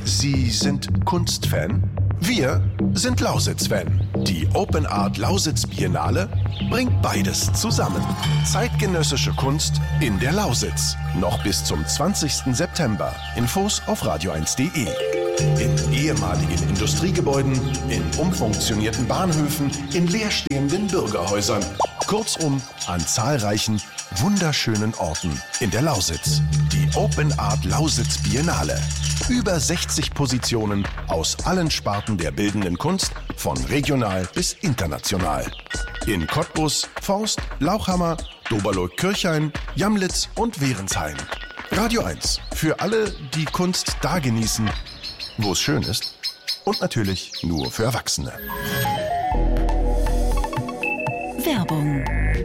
Sie sind Kunstfan? Wir sind Lausitz-Fan. Die Open Art Lausitz Biennale bringt beides zusammen. Zeitgenössische Kunst in der Lausitz. Noch bis zum 20. September. Infos auf radio1.de. In ehemaligen Industriegebäuden, in umfunktionierten Bahnhöfen, in leerstehenden Bürgerhäusern. Kurzum, an zahlreichen, wunderschönen Orten in der Lausitz. Die Open Art Lausitz Biennale. Über 60 Positionen aus allen Sparten der bildenden Kunst, von regional bis international. In Cottbus, Forst, Lauchhammer, Doberloh-Kirchhain, Jamlitz und Wehrensheim. Radio 1 für alle, die Kunst da genießen, wo es schön ist und natürlich nur für Erwachsene. Werbung.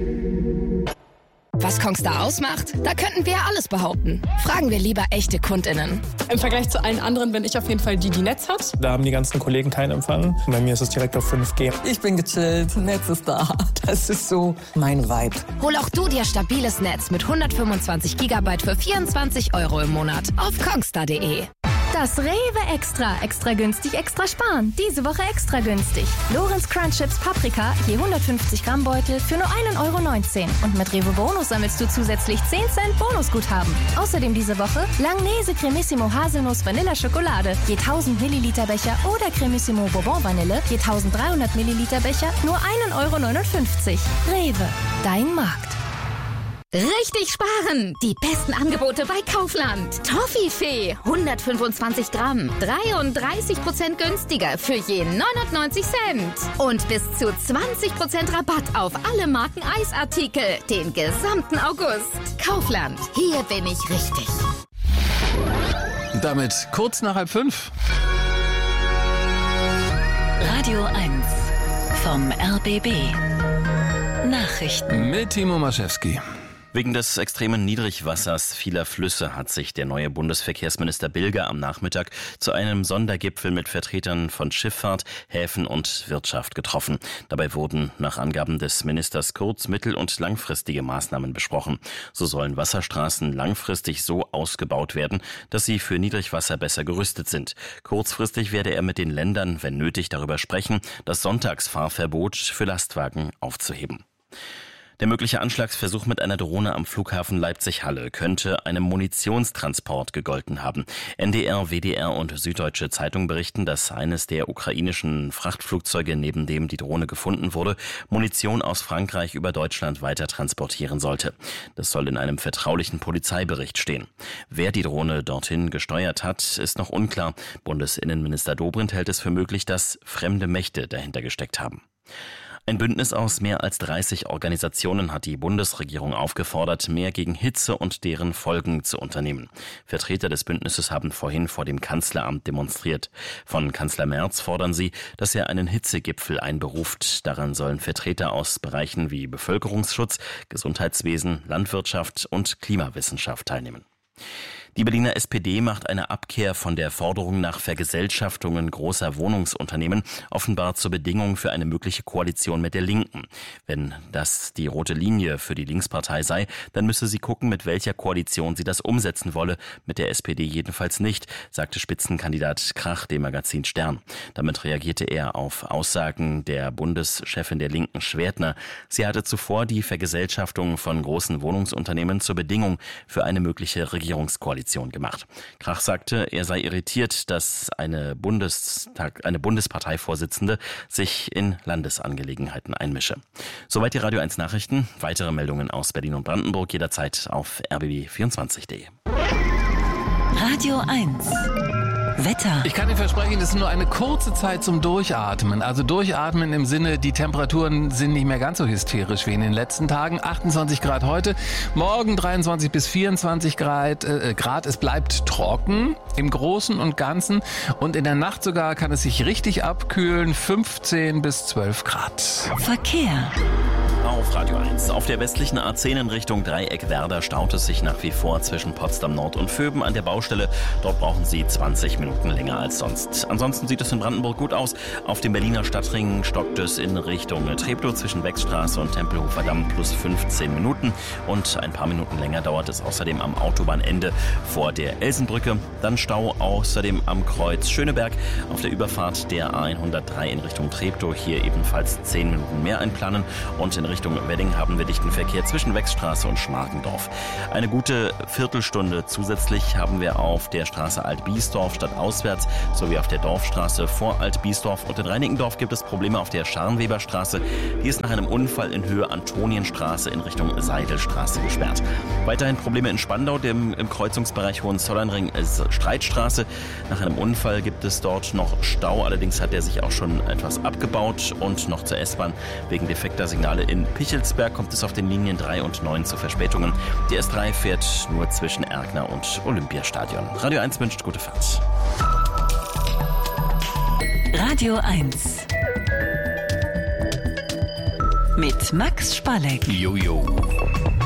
Was Kongstar ausmacht? Da könnten wir alles behaupten. Fragen wir lieber echte KundInnen. Im Vergleich zu allen anderen bin ich auf jeden Fall die Netz hat. Da haben die ganzen Kollegen keinen Empfang. Bei mir ist es direkt auf 5G. Ich bin gechillt, Netz ist da. Das ist so mein Vibe. Hol auch du dir stabiles Netz mit 125 GB für 24 € im Monat auf kongstar.de. Das Rewe Extra günstig, extra sparen. Diese Woche extra günstig. Lorenz Crunch Chips Paprika, je 150 Gramm Beutel für nur 1,19 €. Und mit Rewe Bonus sammelst du zusätzlich 10 Cent Bonusguthaben. Außerdem diese Woche Langnese Cremissimo Haselnuss Vanilla Schokolade, je 1000 Milliliter Becher oder Cremissimo Bourbon Vanille, je 1300 Milliliter Becher, nur 1,59 €. Rewe, dein Markt. Richtig sparen! Die besten Angebote bei Kaufland. Toffifee, 125 Gramm, 33% günstiger für je 99 Cent. Und bis zu 20% Rabatt auf alle Marken Eisartikel den gesamten August. Kaufland, hier bin ich richtig. Damit kurz nach 4:30. Radio 1 vom RBB. Nachrichten. Mit Timo Maschewski. Wegen des extremen Niedrigwassers vieler Flüsse hat sich der neue Bundesverkehrsminister Bilger am Nachmittag zu einem Sondergipfel mit Vertretern von Schifffahrt, Häfen und Wirtschaft getroffen. Dabei wurden nach Angaben des Ministers kurz-, mittel- und langfristige Maßnahmen besprochen. So sollen Wasserstraßen langfristig so ausgebaut werden, dass sie für Niedrigwasser besser gerüstet sind. Kurzfristig werde er mit den Ländern, wenn nötig, darüber sprechen, das Sonntagsfahrverbot für Lastwagen aufzuheben. Der mögliche Anschlagsversuch mit einer Drohne am Flughafen Leipzig-Halle könnte einem Munitionstransport gegolten haben. NDR, WDR und Süddeutsche Zeitung berichten, dass eines der ukrainischen Frachtflugzeuge, neben dem die Drohne gefunden wurde, Munition aus Frankreich über Deutschland weiter transportieren sollte. Das soll in einem vertraulichen Polizeibericht stehen. Wer die Drohne dorthin gesteuert hat, ist noch unklar. Bundesinnenminister Dobrindt hält es für möglich, dass fremde Mächte dahinter gesteckt haben. Ein Bündnis aus mehr als 30 Organisationen hat die Bundesregierung aufgefordert, mehr gegen Hitze und deren Folgen zu unternehmen. Vertreter des Bündnisses haben vorhin vor dem Kanzleramt demonstriert. Von Kanzler Merz fordern sie, dass er einen Hitzegipfel einberuft. Daran sollen Vertreter aus Bereichen wie Bevölkerungsschutz, Gesundheitswesen, Landwirtschaft und Klimawissenschaft teilnehmen. Die Berliner SPD macht eine Abkehr von der Forderung nach Vergesellschaftungen großer Wohnungsunternehmen offenbar zur Bedingung für eine mögliche Koalition mit der Linken. Wenn das die rote Linie für die Linkspartei sei, dann müsse sie gucken, mit welcher Koalition sie das umsetzen wolle. Mit der SPD jedenfalls nicht, sagte Spitzenkandidat Krach dem Magazin Stern. Damit reagierte er auf Aussagen der Bundeschefin der Linken Schwertner. Sie hatte zuvor die Vergesellschaftung von großen Wohnungsunternehmen zur Bedingung für eine mögliche Regierungskoalition gemacht. Krach sagte, er sei irritiert, dass eine Bundesparteivorsitzende sich in Landesangelegenheiten einmische. Soweit die Radio 1 Nachrichten. Weitere Meldungen aus Berlin und Brandenburg jederzeit auf rbb24.de. Radio 1 Wetter. Ich kann dir versprechen, es ist nur eine kurze Zeit zum Durchatmen. Also durchatmen im Sinne, die Temperaturen sind nicht mehr ganz so hysterisch wie in den letzten Tagen. 28 Grad heute, morgen 23 bis 24 Grad. Es bleibt trocken im Großen und Ganzen. Und in der Nacht sogar kann es sich richtig abkühlen, 15 bis 12 Grad. Verkehr. auf Radio 1. Auf der westlichen A10 in Richtung Dreieck Werder staut es sich nach wie vor zwischen Potsdam Nord und Vöben an der Baustelle. Dort brauchen Sie 20 Minuten länger als sonst. Ansonsten sieht es in Brandenburg gut aus. Auf dem Berliner Stadtring stockt es in Richtung Treptow zwischen Wechstraße und Tempelhofer Damm plus 15 Minuten. Und ein paar Minuten länger dauert es außerdem am Autobahnende vor der Elsenbrücke. Dann Stau außerdem am Kreuz Schöneberg auf der Überfahrt der A103 in Richtung Treptow. Hier ebenfalls 10 Minuten mehr einplanen. Und in Richtung Wedding haben wir dichten Verkehr zwischen Wechstraße und Schmargendorf. Eine gute Viertelstunde zusätzlich haben wir auf der Straße Alt-Biesdorf stadtauswärts sowie auf der Dorfstraße vor Alt-Biesdorf. Und in Reinickendorf gibt es Probleme auf der Scharnweberstraße. Die ist nach einem Unfall in Höhe Antonienstraße in Richtung Seidelstraße gesperrt. Weiterhin Probleme in Spandau, im Kreuzungsbereich Hohenzollernring-Streitstraße. Nach einem Unfall gibt es dort noch Stau. Allerdings hat der sich auch schon etwas abgebaut. Und noch zur S-Bahn. Wegen defekter Signale in Pichelsberg kommt es auf den Linien 3 und 9 zu Verspätungen. Die S3 fährt nur zwischen Erkner und Olympiastadion. Radio 1 wünscht gute Fahrt. Radio 1 mit Max Spalleck. Jojo.